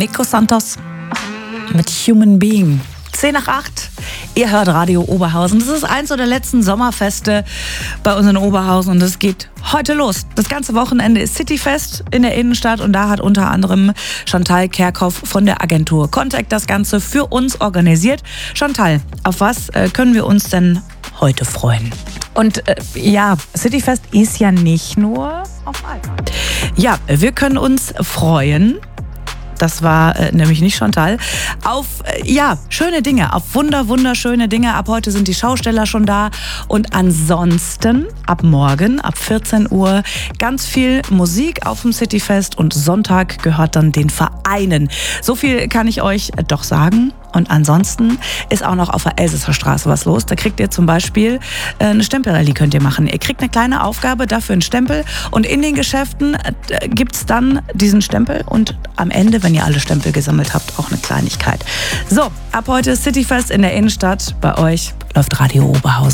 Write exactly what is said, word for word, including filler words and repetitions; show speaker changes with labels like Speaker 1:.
Speaker 1: Nico Santos mit Human Being. zehn nach acht. Ihr hört Radio Oberhausen. Das ist eins der letzten Sommerfeste bei uns in Oberhausen und es geht heute los. Das ganze Wochenende ist Cityfest in der Innenstadt und da hat unter anderem Chantal Kerkhoff von der Agentur Contact das Ganze für uns organisiert. Chantal, auf was äh, können wir uns denn heute freuen?
Speaker 2: Und äh, ja, Cityfest ist ja nicht nur auf Alpha.
Speaker 1: Ja, wir können uns freuen. Das war äh, nämlich nicht Chantal. Auf, äh, ja, schöne Dinge, auf wunder, wunderschöne Dinge. Ab heute sind die Schausteller schon da. Und ansonsten, ab morgen, ab vierzehn Uhr, ganz viel Musik auf dem Cityfest. Und Sonntag gehört dann den Vereinen. So viel kann ich euch äh, doch sagen. Und ansonsten ist auch noch auf der Elsässer Straße was los. Da kriegt ihr zum Beispiel äh, eine Stempelrallye könnt ihr machen. Ihr kriegt eine kleine Aufgabe, dafür einen Stempel. Und in den Geschäften äh, gibt's dann diesen Stempel. Und am Ende, wenn ihr alle Stempel gesammelt habt, auch eine Kleinigkeit. So, ab heute Cityfest in der Innenstadt. Bei euch läuft Radio Oberhausen.